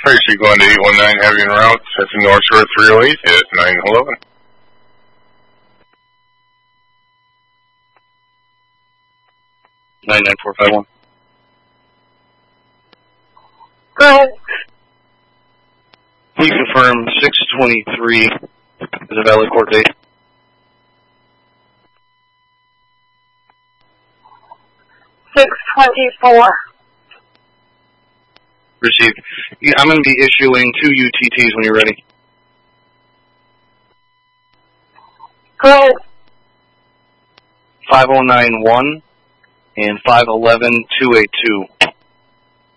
Tracy going to 819 Heavy en route, set to North Shore 308 at 911. Nine 9451. Go ahead. Can you confirm 623 is a valid court date? $624. Received. Yeah, I'm going to be issuing 2 UTTs when you're ready. Go ahead. 5091 and 511282.